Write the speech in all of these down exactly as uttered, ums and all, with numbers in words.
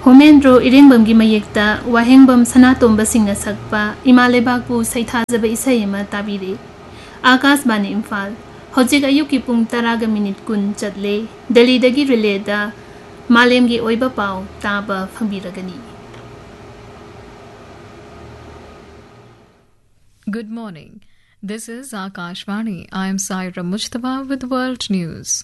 Homendro Iringbamgi mayekta Wahengbam Sanatomba Singna sakpa Imalebakbu Saithajaba Isayama tabire Akashbani Imphal Hojik ayuki pung taraga minute kun chatle Delhi dagi relay da Malemgi oiba pau taba phambiragani. Good morning. This is Akashvani. I am Saira Mujtaba with World News.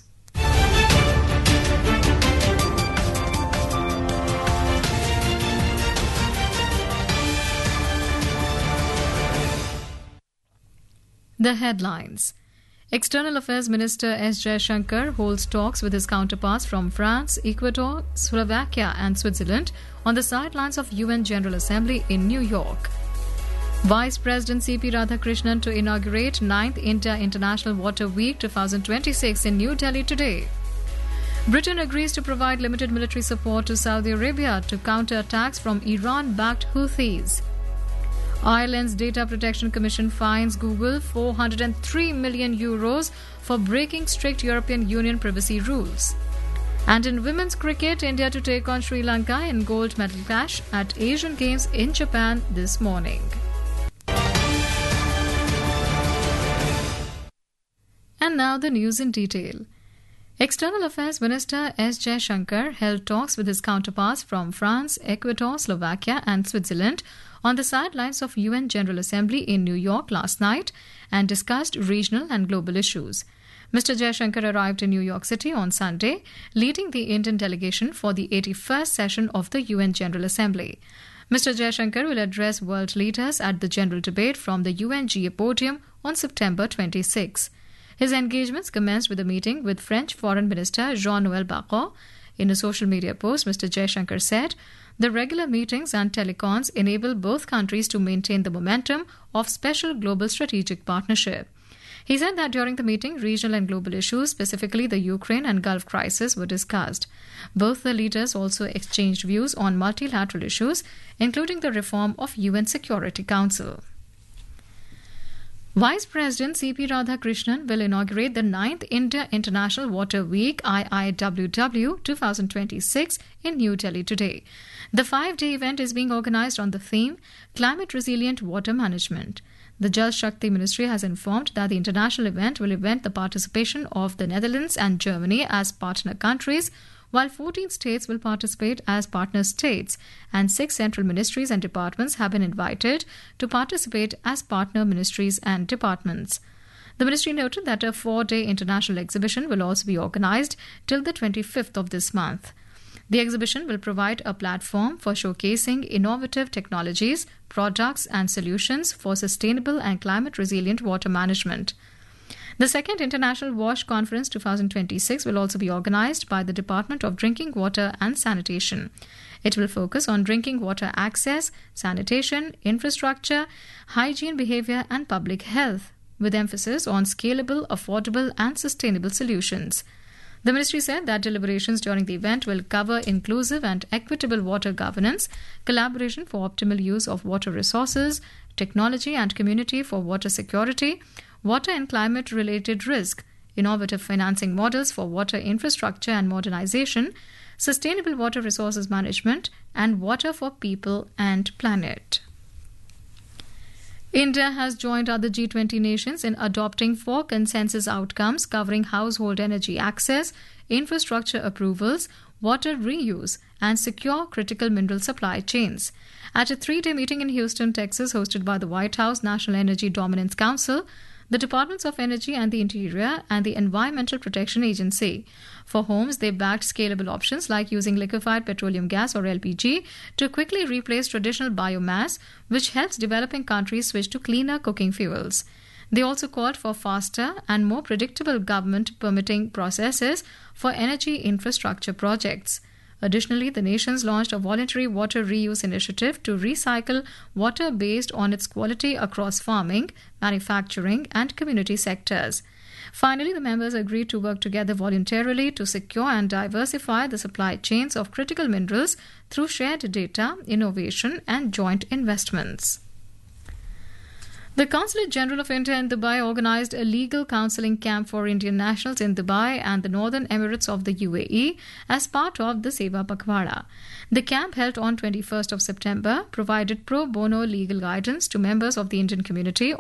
The headlines. External Affairs Minister S. Jaishankar holds talks with his counterparts from France, Ecuador, Slovakia and Switzerland on the sidelines of U N General Assembly in New York. Vice President C P Radhakrishnan to inaugurate ninth India International Water Week twenty twenty-six in New Delhi today. Britain agrees to provide limited military support to Saudi Arabia to counter attacks from Iran-backed Houthis. Ireland's Data Protection Commission fines Google four hundred three million euros for breaking strict European Union privacy rules. And in women's cricket, India to take on Sri Lanka in gold medal clash at Asian Games in Japan this morning. And now the news in detail. External Affairs Minister S. Jaishankar held talks with his counterparts from France, Ecuador, Slovakia and Switzerland on the sidelines of U N General Assembly in New York last night and discussed regional and global issues. Mister Jaishankar arrived in New York City on Sunday, leading the Indian delegation for the eighty-first session of the U N General Assembly. Mister Jaishankar will address world leaders at the general debate from the U N G A podium on September twenty-sixth. His engagements commenced with a meeting with French Foreign Minister Jean-Noël Barrot. In a social media post, Mister Jaishankar said, "The regular meetings and telecons enable both countries to maintain the momentum of special global strategic partnership." He said that during the meeting, regional and global issues, specifically the Ukraine and Gulf crisis, were discussed. Both the leaders also exchanged views on multilateral issues, including the reform of U N Security Council. Vice President C P Radhakrishnan will inaugurate the ninth India International Water Week I I W W twenty twenty-six in New Delhi today. The five-day event is being organized on the theme Climate Resilient Water Management. The Jal Shakti Ministry has informed that the international event will event the participation of the Netherlands and Germany as partner countries, while fourteen states will participate as partner states, and six central ministries and departments have been invited to participate as partner ministries and departments. The ministry noted that a four-day international exhibition will also be organized till the twenty-fifth of this month. The exhibition will provide a platform for showcasing innovative technologies, products and solutions for sustainable and climate-resilient water management. The second International WASH Conference twenty twenty-six will also be organized by the Department of Drinking Water and Sanitation. It will focus on drinking water access, sanitation, infrastructure, hygiene behavior and public health, with emphasis on scalable, affordable and sustainable solutions. The ministry said that deliberations during the event will cover inclusive and equitable water governance, collaboration for optimal use of water resources, technology and community for water security, water and climate-related risk, innovative financing models for water infrastructure and modernization, sustainable water resources management, and water for people and planet. India has joined other G twenty nations in adopting four consensus outcomes covering household energy access, infrastructure approvals, water reuse, and secure critical mineral supply chains. At a three-day meeting in Houston, Texas, hosted by the White House National Energy Dominance Council, the Departments of Energy and the Interior, and the Environmental Protection Agency. For homes, they backed scalable options like using liquefied petroleum gas or L P G to quickly replace traditional biomass, which helps developing countries switch to cleaner cooking fuels. They also called for faster and more predictable government permitting processes for energy infrastructure projects. Additionally, the nations launched a voluntary water reuse initiative to recycle water based on its quality across farming, manufacturing, and community sectors. Finally, the members agreed to work together voluntarily to secure and diversify the supply chains of critical minerals through shared data, innovation, and joint investments. The Consulate General of India in Dubai organized a legal counseling camp for Indian nationals in Dubai and the Northern Emirates of the U A E as part of the Seva Pakhwada. The camp, held on twenty-first of September, provided pro bono legal guidance to members of the Indian community